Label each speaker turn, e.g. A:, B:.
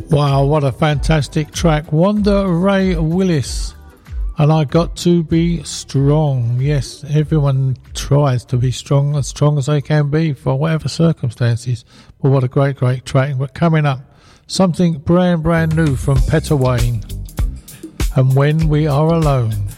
A: Wow, what a fantastic track. Wanda Ray Willis. And I got to be strong. Yes, everyone tries to be strong as they can be for whatever circumstances. But what a great, great track. But coming up, something brand new from Petter Wayne. And When We Are Alone.